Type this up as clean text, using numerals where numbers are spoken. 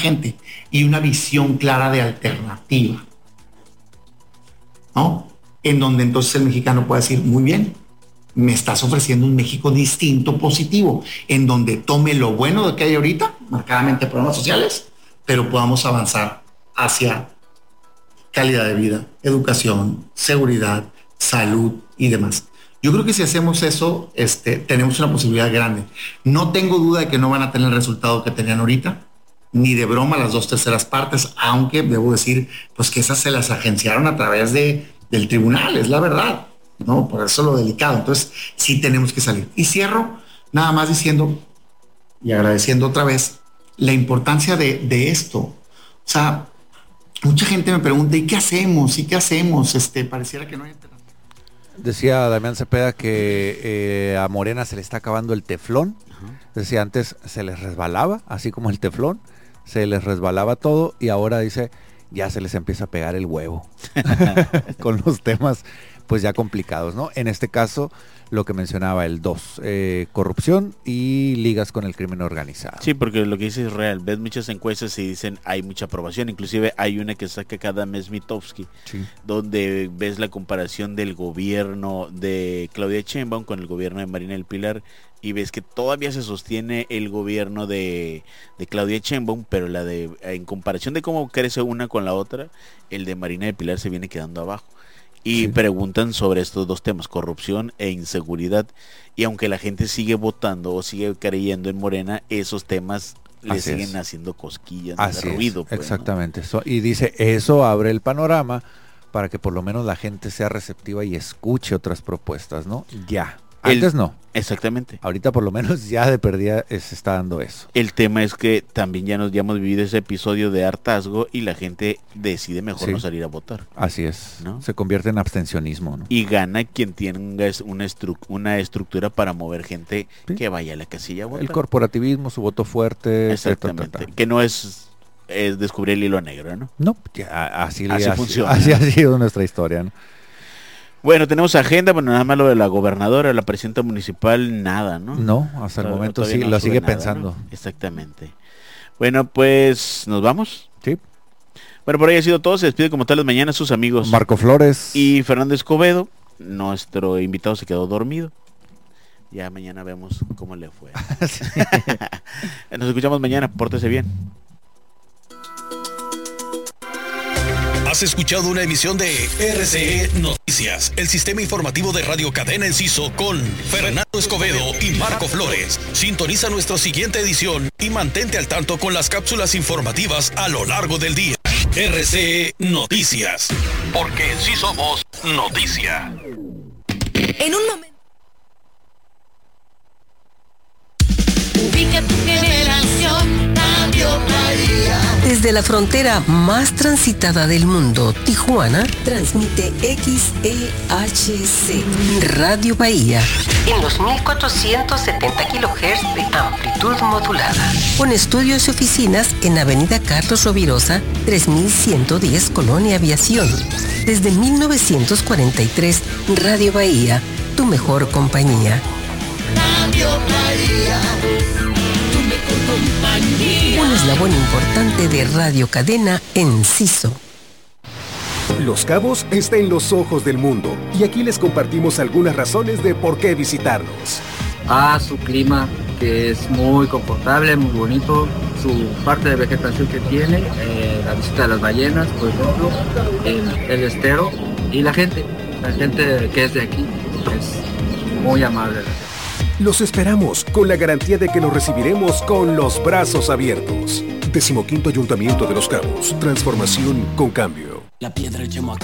gente y una visión clara de alternativa, ¿no? En donde entonces el mexicano puede decir, muy bien, me estás ofreciendo un México distinto, positivo, en donde tome lo bueno de que hay ahorita, marcadamente problemas sociales, pero podamos avanzar hacia calidad de vida, educación, seguridad, salud y demás. Yo creo que si hacemos eso, tenemos una posibilidad grande. No tengo duda de que no van a tener el resultado que tenían ahorita, ni de broma las 2/3 partes, aunque debo decir, pues que esas se las agenciaron a través del tribunal, es la verdad, ¿no? Por eso lo delicado. Entonces, sí tenemos que salir. Y cierro nada más diciendo y agradeciendo otra vez la importancia de esto. O sea, mucha gente me pregunta, ¿y qué hacemos? ¿Y qué hacemos? Pareciera que no hay alternativa. Decía Damián Cepeda que a Morena se le está acabando el teflón. Decía, antes se les resbalaba, así como el teflón, se les resbalaba todo, y ahora dice, ya se les empieza a pegar el huevo con los temas pues ya complicados, ¿no? En este caso, lo que mencionaba el 2, corrupción y ligas con el crimen organizado. Sí, porque lo que dice es real. Ves muchas encuestas y dicen hay mucha aprobación. Inclusive hay una que saca cada mes Mitofsky, sí, donde ves la comparación del gobierno de Claudia Sheinbaum con el gobierno de Marina del Pilar, y ves que todavía se sostiene el gobierno de Claudia Sheinbaum, pero en comparación de cómo crece una con la otra, el de Marina del Pilar se viene quedando abajo. Y sí, preguntan sobre estos dos temas, corrupción e inseguridad. Y aunque la gente sigue votando o sigue creyendo en Morena, esos temas le siguen haciendo cosquillas, de ruido. Pues, exactamente. ¿No? Y dice, eso abre el panorama para que por lo menos la gente sea receptiva y escuche otras propuestas, ¿no? Ya. Antes no. Exactamente. Ahorita por lo menos ya de perdida se está dando eso. El tema es que también ya hemos vivido ese episodio de hartazgo y la gente decide mejor no salir a votar. Así es, ¿no? Se convierte en abstencionismo, ¿no? Y gana quien tenga una estructura para mover gente que vaya a la casilla a votar. El corporativismo, su voto fuerte. Exactamente. Que no es descubrir el hilo negro, ¿no? No, así funciona. Así ha sido nuestra historia, ¿no? Bueno, tenemos agenda, bueno, nada más lo de la gobernadora, la presidenta municipal, nada, ¿no? No, hasta el momento sí, lo sigue pensando. ¿No? Exactamente. Bueno, pues, ¿nos vamos? Sí. Bueno, por ahí ha sido todo, se despide como tal las mañanas sus amigos Marco Flores y Fernando Escobedo. Nuestro invitado se quedó dormido. Ya mañana vemos cómo le fue. Nos escuchamos mañana, pórtese bien. Has escuchado una emisión de RCE Noticias, el sistema informativo de Radio Cadena Enciso con Fernando Escobedo y Marco Flores. Sintoniza nuestra siguiente edición y mantente al tanto con las cápsulas informativas a lo largo del día. RCE Noticias, porque sí somos noticia. En un momento. Ubica tu generación, Radio Bahía. Desde la frontera más transitada del mundo, Tijuana, transmite XEHC, Radio Bahía, en los 1470 kHz de amplitud modulada. Con estudios y oficinas en Avenida Carlos Rovirosa, 3110, Colonia Aviación. Desde 1943, Radio Bahía, tu mejor compañía. Radio Bahía, tu mejor compañía. Un eslabón importante de Radio Cadena Enciso. Los Cabos está en los ojos del mundo y aquí les compartimos algunas razones de por qué visitarnos. Su clima, que es muy confortable, muy bonito, su parte de vegetación que tiene, la visita de las ballenas, por ejemplo, el estero y la gente que es de aquí es muy amable. Los esperamos con la garantía de que nos recibiremos con los brazos abiertos. 15º Ayuntamiento de Los Cabos. Transformación con cambio. La piedra Yemac.